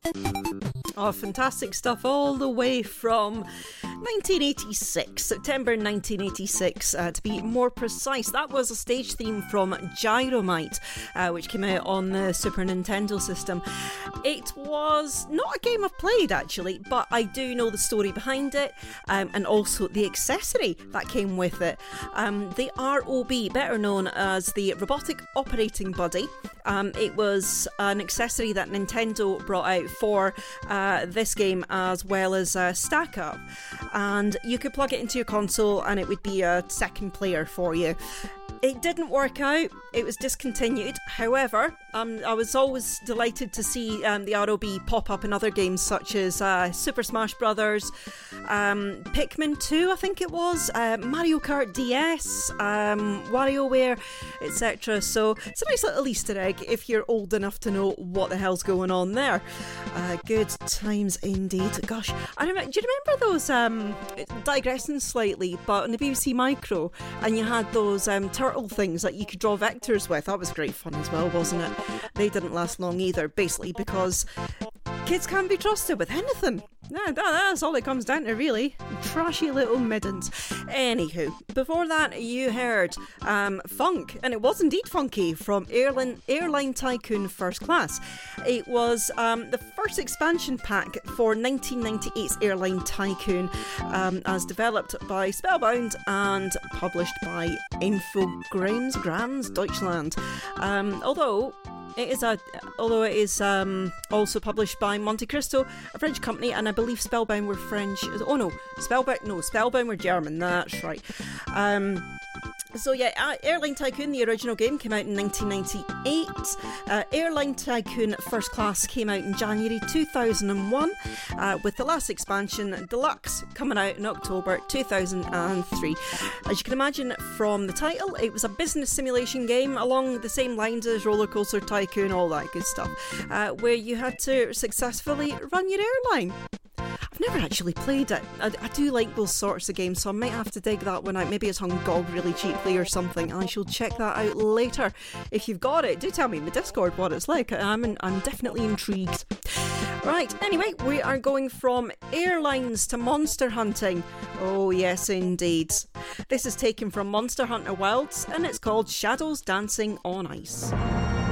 Oh, fantastic stuff all the way from 1986, September 1986, to be more precise. That was a stage theme from Gyromite, which came out on the Super Nintendo system. It was not a game I've played, actually, but I do know the story behind it, and also the accessory that came with it. The ROB, better known as the Robotic Operating Buddy. It was an accessory that Nintendo brought out for this game, as well as Stack Up, and you could plug it into your console and it would be a second player for you. It didn't work out, it was discontinued. However, I was always delighted to see the ROB pop up in other games such as Super Smash Brothers, Pikmin 2 I think it was, Mario Kart DS, WarioWare, etc. So it's a nice little Easter egg if you're old enough to know what the hell's going on there. Good times indeed. Gosh, do you remember those, digressing slightly, but on the BBC Micro, and you had those turtle things that you could draw vectors with? That was great fun as well, wasn't it? They didn't last long either, basically because kids can't be trusted with anything. That's all it comes down to, really. Trashy little middens. Anywho, before that you heard Funk, and it was indeed funky, from Airline Tycoon First Class. It was the first expansion pack for 1998's Airline Tycoon, as developed by Spellbound and published by Infogrames Deutschland. Although it is also published by Monte Cristo, a French company, and I believe Spellbound were French. Spellbound were German. That's right. Airline Tycoon, the original game, came out in 1998. Airline Tycoon First Class came out in January 2001, with the last expansion, Deluxe, coming out in October 2003. As you can imagine from the title, it was a business simulation game along the same lines as Roller Coaster Tycoon, all that good stuff, where you had to successfully run your airline. I've never actually played it. I do like those sorts of games, so I might have to dig that one out. Maybe it's on GOG really cheaply or something. I shall check that out later. If you've got it, do tell me in the Discord what it's like. I'm definitely intrigued. Right, anyway, we are going from airlines to monster hunting. Oh yes, indeed. This is taken from Monster Hunter Wilds, and it's called Shadows Dancing on Ice.